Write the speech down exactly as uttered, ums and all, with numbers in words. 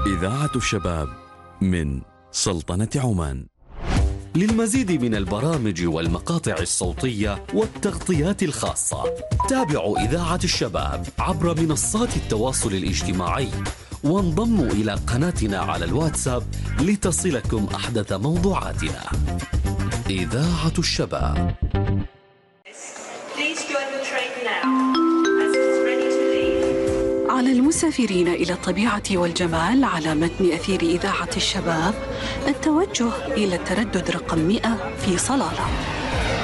إذاعة الشباب من سلطنة عمان. للمزيد من البرامج والمقاطع الصوتية والتغطيات الخاصة تابعوا إذاعة الشباب عبر منصات التواصل الاجتماعي وانضموا إلى قناتنا على الواتساب لتصلكم أحدث موضوعاتنا. إذاعة الشباب. على المسافرين إلى الطبيعة والجمال على متن أثير إذاعة الشباب التوجه إلى التردد رقم مئة في صلالة.